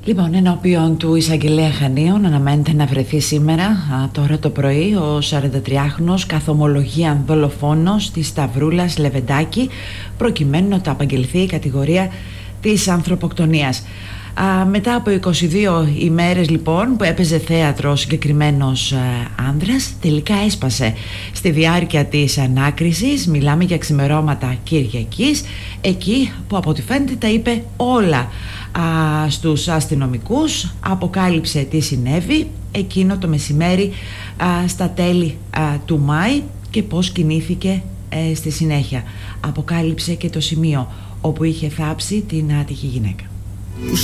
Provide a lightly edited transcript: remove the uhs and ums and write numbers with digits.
Λοιπόν, ενώπιον του εισαγγελέα Χανίων αναμένεται να βρεθεί σήμερα, τώρα το πρωί, ο 43χρονος καθ' ομολογία δολοφόνος της Σταυρούλας Λεβεντάκη, προκειμένου να του απαγγελθεί η κατηγορία της ανθρωποκτονίας. Μετά από 22 ημέρες λοιπόν που έπαιζε θέατρο ο συγκεκριμένος άνδρας, τελικά έσπασε στη διάρκεια της ανάκρισης. Μιλάμε για ξημερώματα Κυριακής, εκεί που από ό,τι φαίνεται τα είπε όλα στους αστυνομικούς, αποκάλυψε τι συνέβη εκείνο το μεσημέρι στα τέλη του Μάη και πώς κινήθηκε στη συνέχεια. Αποκάλυψε και το σημείο όπου είχε θάψει την άτυχη γυναίκα.